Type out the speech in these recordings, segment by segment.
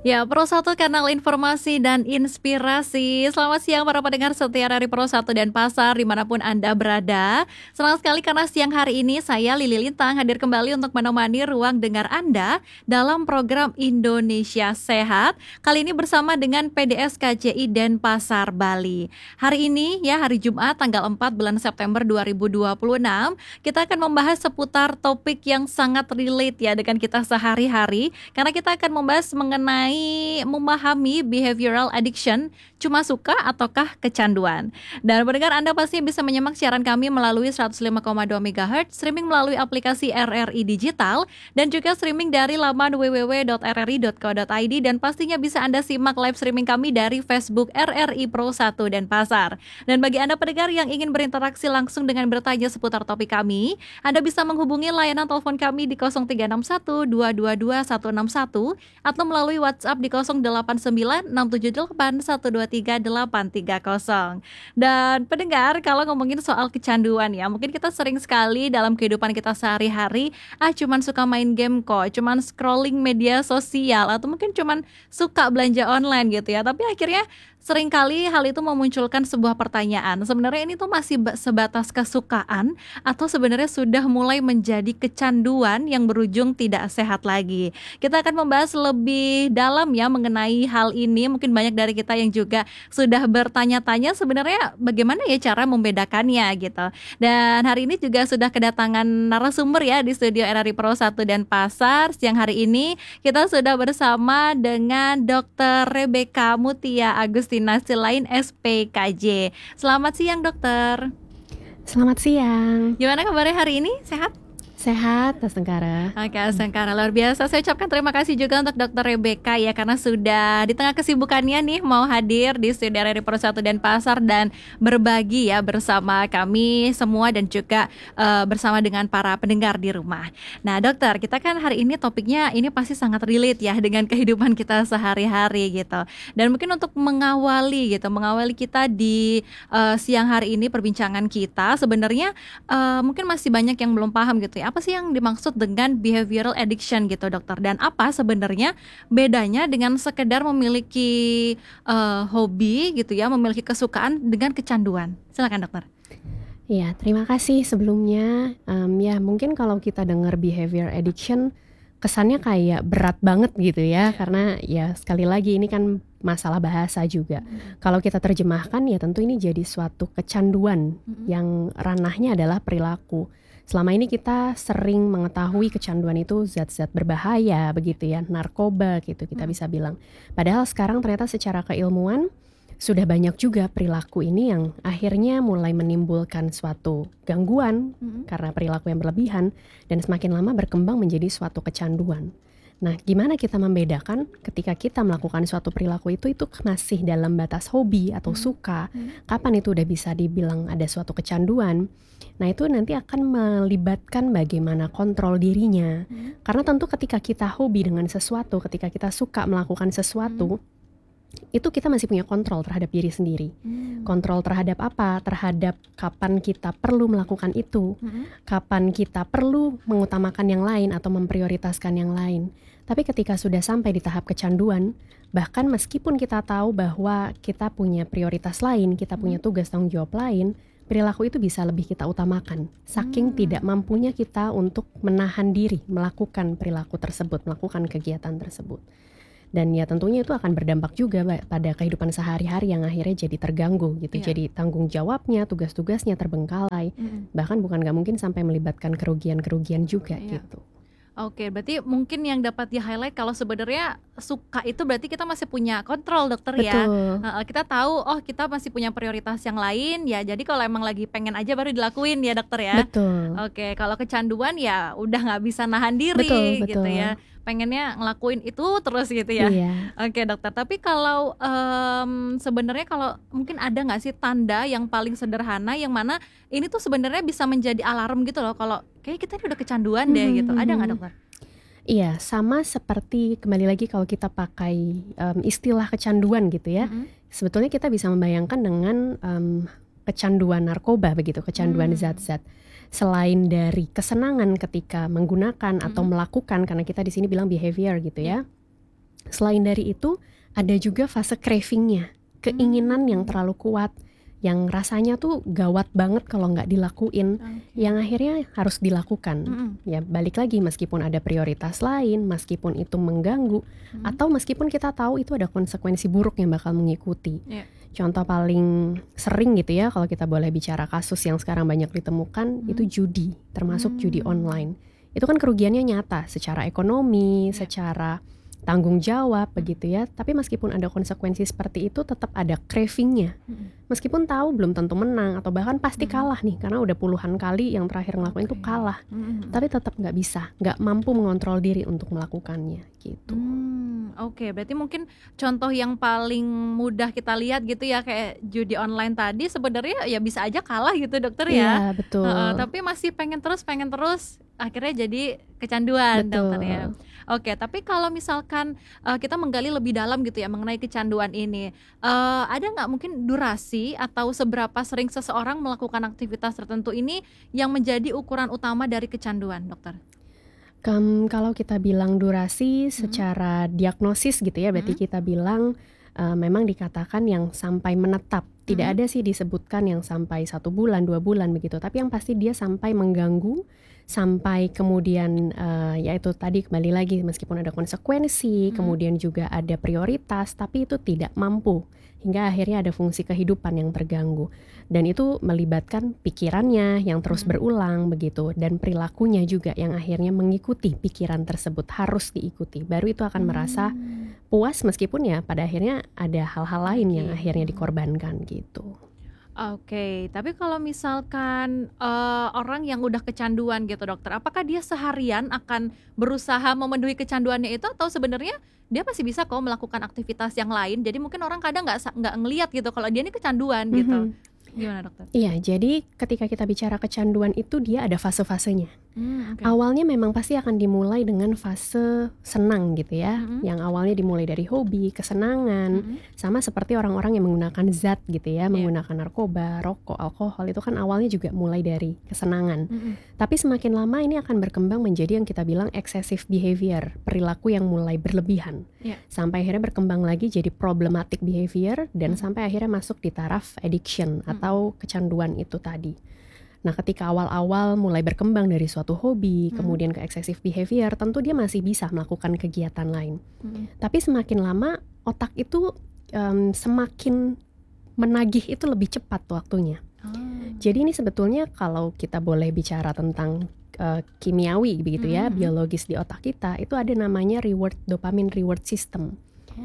Ya, Pro 1 kanal informasi dan inspirasi. Selamat siang para pendengar setia dari Pro 1 dan Pasar dimanapun Anda berada. Senang sekali karena siang hari ini saya Lili Lintang hadir kembali untuk menemani ruang dengar Anda dalam program Indonesia Sehat. Kali ini bersama dengan PDS KJI Denpasar Bali. Hari ini ya hari Jumat tanggal 4 bulan September 2026 kita akan membahas seputar topik yang sangat relate ya dengan kita sehari-hari. Karena kita akan membahas mengenai memahami behavioral addiction, cuma suka ataukah kecanduan. Dan pendengar Anda pasti bisa menyimak siaran kami melalui 105,2 MHz, streaming melalui aplikasi RRI Digital, dan juga streaming dari laman www.rri.co.id, dan pastinya bisa Anda simak live streaming kami dari Facebook RRI Pro 1 Denpasar. Dan bagi Anda pendengar yang ingin berinteraksi langsung dengan bertanya seputar topik kami, Anda bisa menghubungi layanan telepon kami di 0361 222 161 atau melalui WhatsApp di 089 678 123 830. Dan pendengar, kalau ngomongin soal kecanduan ya, mungkin kita sering sekali dalam kehidupan kita sehari-hari cuman suka main game kok, cuman scrolling media sosial, atau mungkin cuman suka belanja online gitu ya. Tapi akhirnya seringkali hal itu memunculkan sebuah pertanyaan, sebenarnya ini tuh masih sebatas kesukaan atau sebenarnya sudah mulai menjadi kecanduan yang berujung tidak sehat lagi. Kita akan membahas lebih dalam ya mengenai hal ini. Mungkin banyak dari kita yang juga sudah bertanya-tanya sebenarnya bagaimana ya cara membedakannya gitu. Dan hari ini juga sudah kedatangan narasumber ya di studio RRI Pro 1 Denpasar. Siang hari ini kita sudah bersama dengan Dr. Rebecca Mutia Agustina Silain SPKJ. Selamat siang dokter. Selamat siang. Gimana kabarnya hari ini? Sehat? Sehat, Mas Tengkara. Oke, Tengkara luar biasa. Saya ucapkan terima kasih juga untuk Dr. Rebecca ya, karena sudah di tengah kesibukannya nih mau hadir di studio RRI Pro 1 Denpasar dan berbagi ya bersama kami semua dan juga bersama dengan para pendengar di rumah. Nah, dokter, kita kan hari ini topiknya ini pasti sangat relate ya dengan kehidupan kita sehari-hari gitu. Dan mungkin untuk mengawali kita di siang hari ini perbincangan kita sebenarnya mungkin masih banyak yang belum paham gitu ya. Apa sih yang dimaksud dengan behavioral addiction gitu dokter? Dan apa sebenarnya bedanya dengan sekedar memiliki hobi gitu ya, memiliki kesukaan dengan kecanduan? Silakan dokter. Ya, terima kasih sebelumnya. Ya mungkin kalau kita dengar behavior addiction kesannya kayak berat banget gitu ya, karena ya sekali lagi ini kan masalah bahasa juga. Kalau kita terjemahkan ya tentu ini jadi suatu kecanduan yang ranahnya adalah perilaku. Selama ini kita sering mengetahui kecanduan itu zat-zat berbahaya begitu ya, narkoba gitu kita bisa bilang. Padahal sekarang ternyata secara keilmuan sudah banyak juga perilaku ini yang akhirnya mulai menimbulkan suatu gangguan karena perilaku yang berlebihan dan semakin lama berkembang menjadi suatu kecanduan. Nah, gimana kita membedakan ketika kita melakukan suatu perilaku itu masih dalam batas hobi atau suka, kapan itu udah bisa dibilang ada suatu kecanduan. Nah, itu nanti akan melibatkan bagaimana kontrol dirinya. Karena tentu ketika kita hobi dengan sesuatu, ketika kita suka melakukan sesuatu, itu kita masih punya kontrol terhadap diri sendiri. Kontrol terhadap apa? Terhadap kapan kita perlu melakukan itu, kapan kita perlu mengutamakan yang lain atau memprioritaskan yang lain. Tapi ketika sudah sampai di tahap kecanduan, bahkan meskipun kita tahu bahwa kita punya prioritas lain, kita punya tugas tanggung jawab lain, perilaku itu bisa lebih kita utamakan. Saking tidak mampunya kita untuk menahan diri, melakukan perilaku tersebut, melakukan kegiatan tersebut. Dan ya tentunya itu akan berdampak juga pada kehidupan sehari-hari yang akhirnya jadi terganggu gitu. Jadi tanggung jawabnya, tugas-tugasnya terbengkalai. Bahkan bukan gak mungkin sampai melibatkan kerugian-kerugian juga gitu. Oke, berarti mungkin yang dapat di-highlight kalau sebenarnya suka itu berarti kita masih punya kontrol dokter. Betul. Ya. Kita tahu kita masih punya prioritas yang lain ya. Jadi kalau emang lagi pengen aja baru dilakuin ya dokter ya. Betul. Oke, kalau kecanduan ya udah nggak bisa nahan diri betul. gitu ya. Pengennya ngelakuin itu terus gitu ya. Iya. Oke dokter, tapi kalau sebenarnya kalau mungkin ada nggak sih tanda yang paling sederhana yang mana ini tuh sebenarnya bisa menjadi alarm gitu loh kalau kayak kita udah kecanduan deh gitu. Ada nggak dokter? Iya, sama seperti kembali lagi kalau kita pakai istilah kecanduan gitu ya. Sebetulnya kita bisa membayangkan dengan kecanduan narkoba begitu, kecanduan zat-zat. Selain dari kesenangan ketika menggunakan atau melakukan, karena kita di sini bilang behavior gitu ya. Selain dari itu, ada juga fase cravingnya, keinginan yang terlalu kuat, yang rasanya tuh gawat banget kalau nggak dilakuin, yang akhirnya harus dilakukan. Ya balik lagi, meskipun ada prioritas lain, meskipun itu mengganggu, atau meskipun kita tahu itu ada konsekuensi buruk yang bakal mengikuti. Contoh paling sering gitu ya, kalau kita boleh bicara kasus yang sekarang banyak ditemukan, itu judi, termasuk judi online. Itu kan kerugiannya nyata secara ekonomi, secara tanggung jawab begitu ya. Tapi meskipun ada konsekuensi seperti itu, tetap ada cravingnya. Meskipun tahu belum tentu menang atau bahkan pasti kalah nih, karena udah puluhan kali yang terakhir ngelakuin itu kalah. Tapi tetap nggak bisa, nggak mampu mengontrol diri untuk melakukannya gitu. Oke, berarti mungkin contoh yang paling mudah kita lihat gitu ya, kayak judi online tadi sebenarnya ya bisa aja kalah gitu dokter ya. Iya betul. Tapi masih pengen terus, akhirnya jadi kecanduan dokter ya. Oke, tapi kalau misalkan kita menggali lebih dalam gitu ya mengenai kecanduan ini, ada nggak mungkin durasi atau seberapa sering seseorang melakukan aktivitas tertentu ini yang menjadi ukuran utama dari kecanduan, dokter? Kalau kita bilang durasi secara diagnosis gitu ya, berarti kita bilang memang dikatakan yang sampai menetap. Tidak ada sih disebutkan yang sampai 1 bulan, 2 bulan begitu. Tapi yang pasti dia sampai mengganggu, sampai kemudian yaitu tadi kembali lagi, meskipun ada konsekuensi, kemudian juga ada prioritas, tapi itu tidak mampu. Hingga akhirnya ada fungsi kehidupan yang terganggu. Dan itu melibatkan pikirannya yang terus berulang begitu, dan perilakunya juga yang akhirnya mengikuti pikiran tersebut, harus diikuti. Baru itu akan merasa puas, meskipun ya pada akhirnya ada hal-hal lain yang akhirnya dikorbankan gitu. Oke, tapi kalau misalkan orang yang udah kecanduan gitu dokter, apakah dia seharian akan berusaha memenuhi kecanduannya itu, atau sebenarnya dia masih bisa kok melakukan aktivitas yang lain? Jadi mungkin orang kadang nggak ngelihat gitu kalau dia ini kecanduan gitu. Gimana dokter? Iya, jadi ketika kita bicara kecanduan itu dia ada fase-fasenya. Awalnya memang pasti akan dimulai dengan fase senang gitu ya, yang awalnya dimulai dari hobi, kesenangan, sama seperti orang-orang yang menggunakan zat gitu ya, menggunakan narkoba, rokok, alkohol, itu kan awalnya juga mulai dari kesenangan. Tapi semakin lama ini akan berkembang menjadi yang kita bilang excessive behavior, perilaku yang mulai berlebihan, sampai akhirnya berkembang lagi jadi problematic behavior, dan sampai akhirnya masuk di taraf addiction atau kecanduan itu tadi. Nah, ketika awal-awal mulai berkembang dari suatu hobi, kemudian ke excessive behavior, tentu dia masih bisa melakukan kegiatan lain. Tapi semakin lama, otak itu semakin menagih itu lebih cepat waktunya. Jadi ini sebetulnya kalau kita boleh bicara tentang kimiawi begitu ya, biologis di otak kita, itu ada namanya dopamine reward system.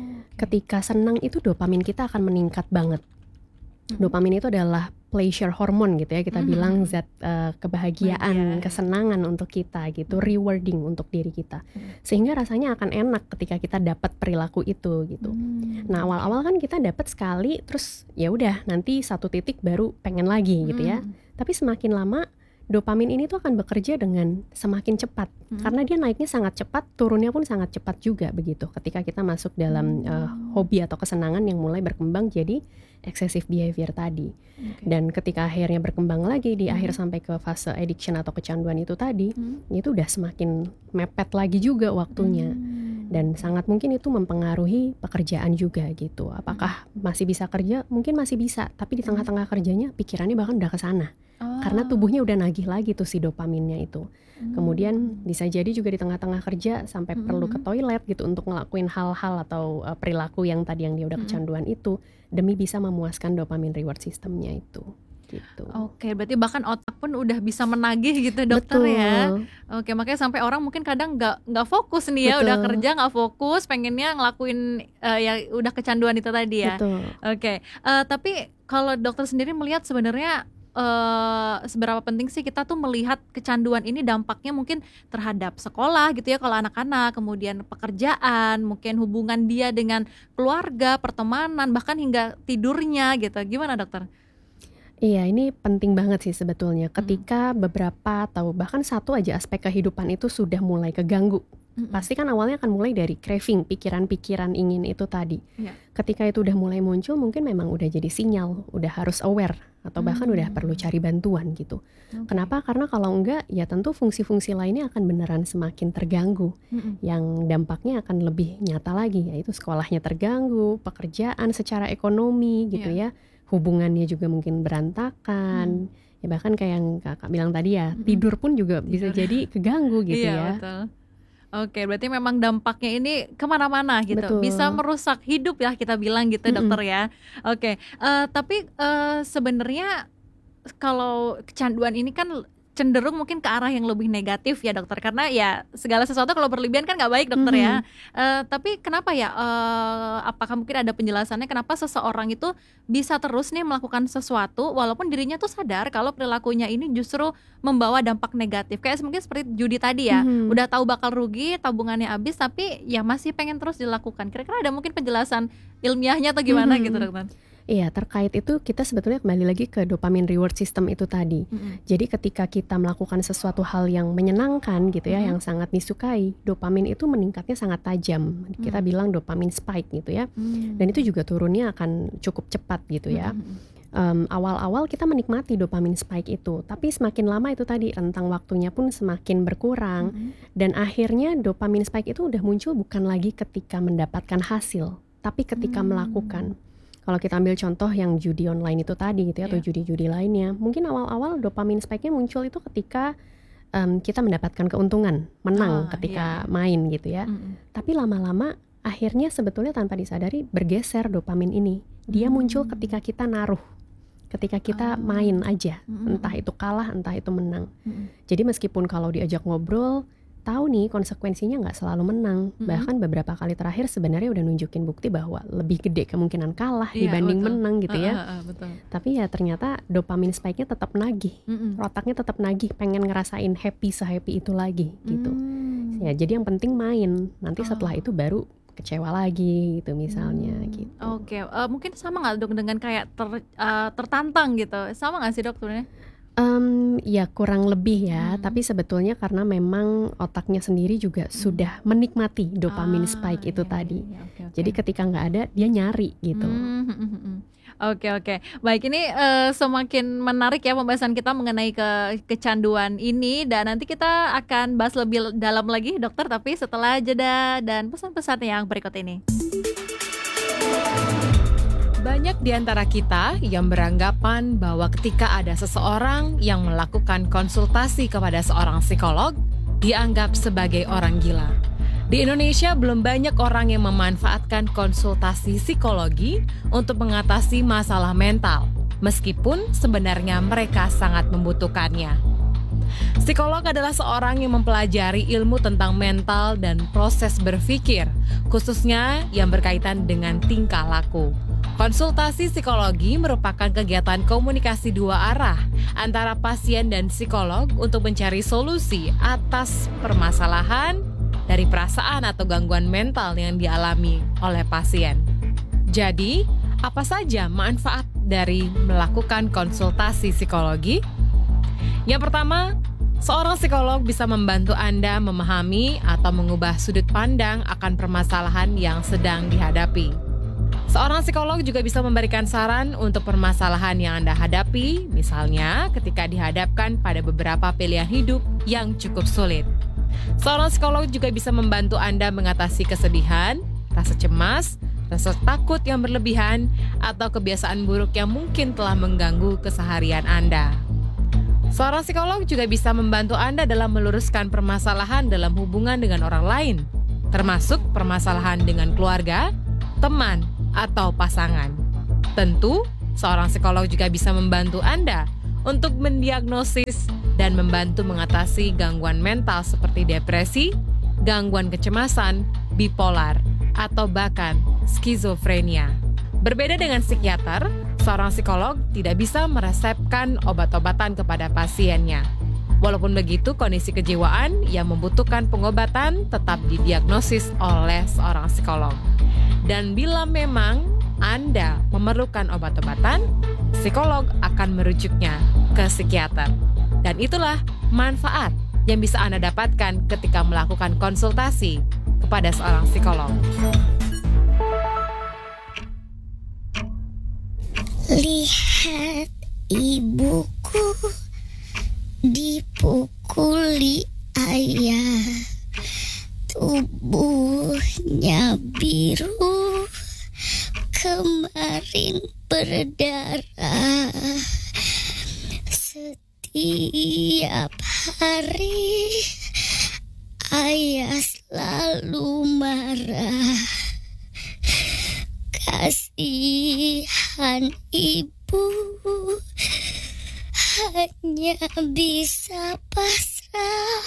Ketika senang itu dopamin kita akan meningkat banget. Dopamin itu adalah pleasure hormone gitu ya, kita bilang zat kebahagiaan, kesenangan untuk kita gitu, rewarding untuk diri kita, sehingga rasanya akan enak ketika kita dapat perilaku itu gitu. Nah, awal-awal kan kita dapat sekali, terus ya udah nanti satu titik baru pengen lagi gitu ya. Tapi semakin lama dopamin ini tuh akan bekerja dengan semakin cepat, karena dia naiknya sangat cepat, turunnya pun sangat cepat juga begitu. Ketika kita masuk dalam hobi atau kesenangan yang mulai berkembang jadi excessive behavior tadi. Dan ketika akhirnya berkembang lagi di akhir sampai ke fase addiction atau kecanduan itu tadi, itu udah semakin mepet lagi juga waktunya. Dan sangat mungkin itu mempengaruhi pekerjaan juga gitu. Apakah masih bisa kerja? Mungkin masih bisa, tapi di tengah-tengah kerjanya pikirannya bahkan udah ke sana. Karena tubuhnya udah nagih lagi tuh si dopaminnya itu. Kemudian bisa jadi juga di tengah-tengah kerja sampai perlu ke toilet gitu untuk ngelakuin hal-hal atau perilaku yang tadi yang dia udah kecanduan itu, demi bisa memuaskan dopamine reward systemnya itu. Gitu. Oke, berarti bahkan otak pun udah bisa menagih gitu dokter. Betul. Ya. Oke, makanya sampai orang mungkin kadang nggak fokus nih ya. Betul. Udah kerja nggak fokus, pengennya ngelakuin ya udah kecanduan itu tadi ya. Betul. Oke, tapi kalau dokter sendiri melihat sebenarnya seberapa penting sih kita tuh melihat kecanduan ini dampaknya mungkin terhadap sekolah gitu ya kalau anak-anak, kemudian pekerjaan, mungkin hubungan dia dengan keluarga, pertemanan, bahkan hingga tidurnya gitu. Gimana dokter? Iya, ini penting banget sih sebetulnya. Ketika beberapa atau bahkan satu aja aspek kehidupan itu sudah mulai keganggu, pasti kan awalnya akan mulai dari craving, pikiran-pikiran ingin itu tadi. Ketika itu udah mulai muncul, mungkin memang udah jadi sinyal, udah harus aware atau bahkan udah perlu cari bantuan gitu. Kenapa? Karena kalau enggak ya tentu fungsi-fungsi lainnya akan beneran semakin terganggu. Yang dampaknya akan lebih nyata lagi, yaitu sekolahnya terganggu, pekerjaan secara ekonomi gitu ya, hubungannya juga mungkin berantakan. Ya bahkan kayak yang kakak bilang tadi ya, tidur pun juga bisa jadi keganggu gitu ya. Betul. Oke, berarti memang dampaknya ini kemana-mana gitu. Betul. Bisa merusak hidup ya kita bilang gitu dokter ya. Oke, tapi sebenarnya kalau kecanduan ini kan cenderung mungkin ke arah yang lebih negatif ya dokter, karena ya segala sesuatu kalau berlebihan kan nggak baik dokter ya. Tapi kenapa ya, apakah mungkin ada penjelasannya kenapa seseorang itu bisa terus nih melakukan sesuatu walaupun dirinya tuh sadar kalau perilakunya ini justru membawa dampak negatif, kayak mungkin seperti judi tadi ya, udah tahu bakal rugi, tabungannya habis, tapi ya masih pengen terus dilakukan. Kira-kira ada mungkin penjelasan ilmiahnya atau gimana gitu dokter? Iya, terkait itu kita sebetulnya kembali lagi ke dopamine reward system itu tadi. Jadi ketika kita melakukan sesuatu hal yang menyenangkan gitu ya, yang sangat disukai, dopamin itu meningkatnya sangat tajam. Kita bilang dopamine spike gitu ya. Dan itu juga turunnya akan cukup cepat gitu ya. Awal-awal kita menikmati dopamine spike itu, tapi semakin lama itu tadi rentang waktunya pun semakin berkurang. Dan akhirnya dopamine spike itu udah muncul bukan lagi ketika mendapatkan hasil, tapi ketika melakukan. Kalau kita ambil contoh yang judi online itu tadi gitu ya, atau judi-judi lainnya, mungkin awal-awal dopamine spike-nya muncul itu ketika kita mendapatkan keuntungan, menang ketika main gitu ya. Tapi lama-lama akhirnya sebetulnya tanpa disadari bergeser dopamin ini. Dia muncul ketika kita naruh, ketika kita main aja, entah itu kalah, entah itu menang. Jadi meskipun kalau diajak ngobrol, tahu nih konsekuensinya nggak selalu menang. Bahkan beberapa kali terakhir sebenarnya udah nunjukin bukti bahwa lebih gede kemungkinan kalah dibanding menang gitu ya. Tapi ya ternyata dopamine spike-nya tetap nagih, otaknya tetap nagih, pengen ngerasain happy itu lagi gitu. Ya jadi yang penting main, nanti setelah itu baru kecewa lagi gitu misalnya gitu. Oke, mungkin sama nggak dok dengan kayak tertantang gitu, sama nggak sih dok sebenarnya? Ya kurang lebih ya, tapi sebetulnya karena memang otaknya sendiri juga sudah menikmati dopamine spike itu tadi. Jadi ketika nggak ada, dia nyari gitu. Oke. Baik, ini semakin menarik ya pembahasan kita mengenai kecanduan ini, dan nanti kita akan bahas lebih dalam lagi dokter, tapi setelah jeda dan pesan-pesan yang berikut ini. Banyak di antara kita yang beranggapan bahwa ketika ada seseorang yang melakukan konsultasi kepada seorang psikolog, dianggap sebagai orang gila. Di Indonesia belum banyak orang yang memanfaatkan konsultasi psikologi untuk mengatasi masalah mental, meskipun sebenarnya mereka sangat membutuhkannya. Psikolog adalah seorang yang mempelajari ilmu tentang mental dan proses berpikir, khususnya yang berkaitan dengan tingkah laku. Konsultasi psikologi merupakan kegiatan komunikasi dua arah antara pasien dan psikolog untuk mencari solusi atas permasalahan dari perasaan atau gangguan mental yang dialami oleh pasien. Jadi, apa saja manfaat dari melakukan konsultasi psikologi? Yang pertama, seorang psikolog bisa membantu Anda memahami atau mengubah sudut pandang akan permasalahan yang sedang dihadapi. Seorang psikolog juga bisa memberikan saran untuk permasalahan yang Anda hadapi, misalnya ketika dihadapkan pada beberapa pilihan hidup yang cukup sulit. Seorang psikolog juga bisa membantu Anda mengatasi kesedihan, rasa cemas, rasa takut yang berlebihan, atau kebiasaan buruk yang mungkin telah mengganggu keseharian Anda. Seorang psikolog juga bisa membantu Anda dalam meluruskan permasalahan dalam hubungan dengan orang lain, termasuk permasalahan dengan keluarga, teman, atau pasangan. Tentu, seorang psikolog juga bisa membantu Anda untuk mendiagnosis dan membantu mengatasi gangguan mental seperti depresi, gangguan kecemasan, bipolar, atau bahkan skizofrenia. Berbeda dengan psikiater, seorang psikolog tidak bisa meresepkan obat-obatan kepada pasiennya. Walaupun begitu, kondisi kejiwaan yang membutuhkan pengobatan tetap didiagnosis oleh seorang psikolog. Dan bila memang Anda memerlukan obat-obatan, psikolog akan merujuknya ke psikiater. Dan itulah manfaat yang bisa Anda dapatkan ketika melakukan konsultasi kepada seorang psikolog. Lihat Ibuku dipukuli ayah, tubuhnya biru, kemarin berdarah. Setiap hari ayah selalu marah. Kasihan ibu, hanya bisa pasrah.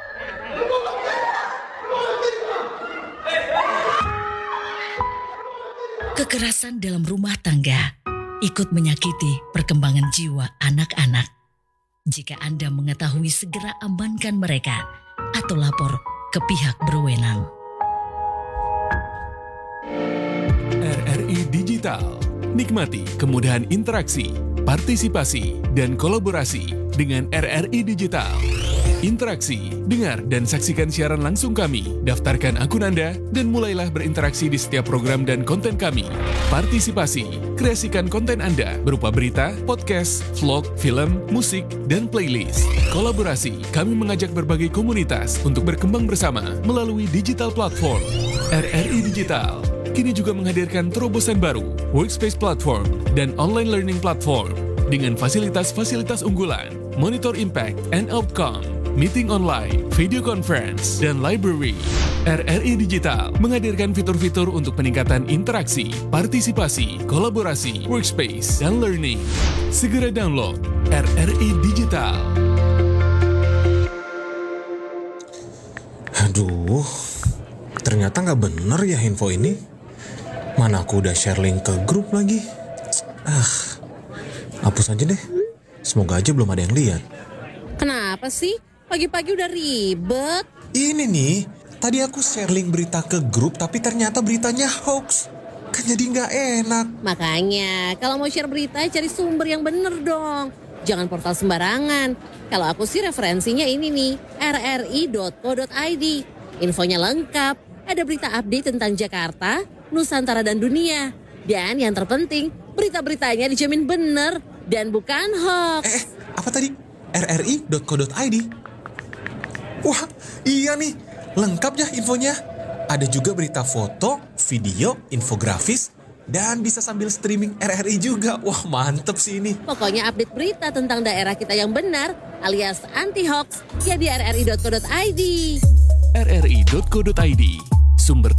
Kekerasan dalam rumah tangga ikut menyakiti perkembangan jiwa anak-anak. Jika Anda mengetahui, segera amankan mereka atau lapor ke pihak berwenang. RRI Digital. Nikmati kemudahan interaksi, partisipasi, dan kolaborasi dengan RRI Digital. Interaksi, dengar dan saksikan siaran langsung kami, daftarkan akun Anda, dan mulailah berinteraksi di setiap program dan konten kami. Partisipasi, kreasikan konten Anda berupa berita, podcast, vlog, film, musik, dan playlist. Kolaborasi, kami mengajak berbagai komunitas untuk berkembang bersama melalui digital platform. RRI Digital kini juga menghadirkan terobosan baru, workspace platform, dan online learning platform dengan fasilitas-fasilitas unggulan, monitor impact and outcome, meeting online, video conference, dan library. RRI Digital menghadirkan fitur-fitur untuk peningkatan interaksi, partisipasi, kolaborasi, workspace, dan learning. Segera download RRI Digital. Aduh, ternyata nggak bener ya info ini. Mana aku udah share link ke grup lagi. Hapus aja deh. Semoga aja belum ada yang lihat. Kenapa sih? Pagi-pagi udah ribet. Ini nih, tadi aku share link berita ke grup tapi ternyata beritanya hoax. Kan jadi nggak enak. Makanya, kalau mau share berita cari sumber yang bener dong. Jangan portal sembarangan. Kalau aku sih referensinya ini nih, rri.co.id. Infonya lengkap, ada berita update tentang Jakarta, Nusantara dan dunia. Dan yang terpenting, berita-beritanya dijamin bener dan bukan hoax. Apa tadi? rri.co.id? Wah, iya nih. Lengkap ya infonya. Ada juga berita foto, video, infografis, dan bisa sambil streaming RRI juga. Wah, mantep sih ini. Pokoknya update berita tentang daerah kita yang benar alias anti-hoax ya di rri.co.id. rri.co.id, sumber